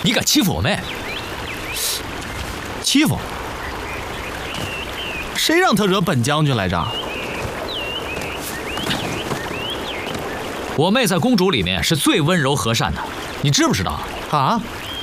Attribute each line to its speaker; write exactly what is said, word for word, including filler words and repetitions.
Speaker 1: 你敢欺负我妹？
Speaker 2: 欺负？谁让他惹本将军来着？
Speaker 1: 我妹在公主里面是最温柔和善的，你知不知道？
Speaker 2: 啊，